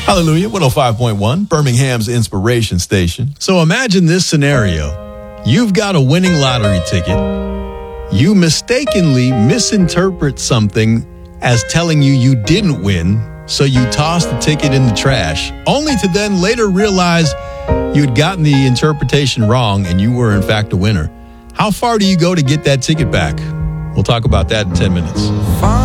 Hallelujah, 105.1, Birmingham's Inspiration Station. So imagine this scenario. You've got a winning lottery ticket. You mistakenly misinterpret something as telling you didn't win, so you toss the ticket in the trash, only to then later realize you'd gotten the interpretation wrong and you were in fact a winner. How far do you go to get that ticket back? We'll talk about that in 10 minutes.